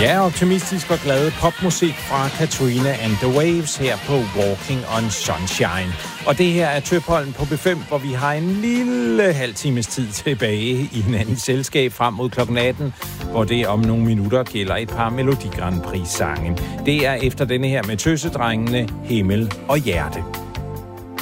Ja, optimistisk og glad popmusik fra Katrina and the Waves her på Walking on Sunshine. Og det her er Tøpholm på B5, hvor vi har en lille halv times tid tilbage i en anden selskab frem mod klokken 18, hvor det om nogle minutter gælder et par Melodi Grand Prix-sange. Det er efter denne her med Tøsedrengene, Himmel og Hjerte.